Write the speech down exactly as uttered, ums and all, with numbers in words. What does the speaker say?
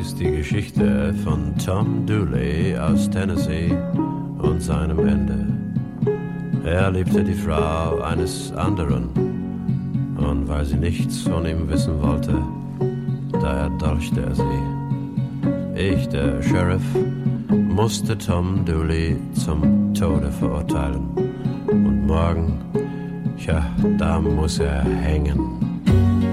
ist die Geschichte von Tom Dooley aus Tennessee und seinem Ende. Er liebte die Frau eines anderen, und weil sie nichts von ihm wissen wollte, da erdolchte er sie. Ich, der Sheriff, musste Tom Dooley zum Tode verurteilen. Und morgen, tja, da muss er hängen.